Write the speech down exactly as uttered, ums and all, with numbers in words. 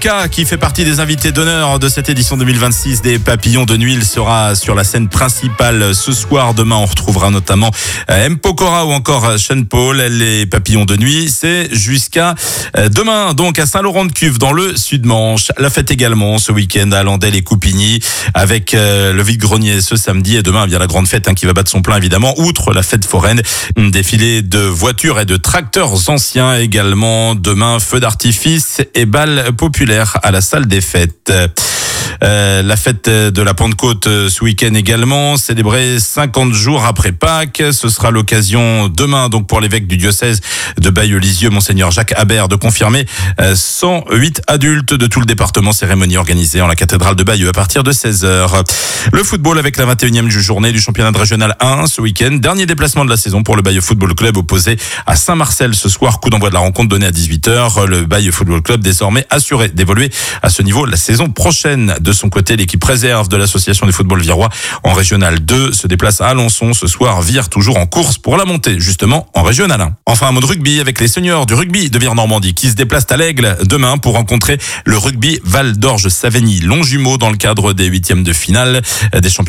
K qui fait partie des invités d'honneur de cette édition deux mille vingt-six des Papillons de Nuit. Il sera sur la scène principale ce soir. Demain, on retrouvera notamment M. Pokora ou encore Sean Paul. Les Papillons de Nuit, c'est jusqu'à demain, donc à Saint-Laurent-de-Cuve dans le Sud-Manche. La fête également ce week-end à Landel et Coupigny avec le vide-grenier ce samedi. Et demain, il y a la grande fête hein, qui va battre son plein évidemment. Outre la fête foraine, un défilé de voitures et de tracteurs anciens également. Demain, feu d'artifice et balles populaires à la salle des fêtes. Euh, la fête de la Pentecôte ce week-end également, célébrée cinquante jours après Pâques. Ce sera l'occasion demain donc pour l'évêque du diocèse de Bailleul-Lisieux, Monseigneur Jacques Habert, de confirmer cent huit adultes de tout le département. Cérémonie organisée en la cathédrale de Bayeux à partir de seize heures. Le football avec la vingt et unième journée du championnat de régional un ce week-end. Dernier déplacement de la saison pour le Bayeux Football Club opposé à Saint-Marcel ce soir. Coup d'envoi de la rencontre donné à dix-huit heures. Le Bayeux Football Club désormais assuré d'évoluer à ce niveau la saison prochaine. De son côté, l'équipe réserve de l'association du football virois en régional deux se déplace à Alençon ce soir. Vire toujours en course pour la montée justement en régional un. Enfin, un mot de rugby avec les seniors du rugby de Vire-Normandie qui se déplacent à l'Aigle demain pour rencontrer le rugby Val d'Orge Savigny Longjumeau dans le cadre des huitièmes de finale des championnats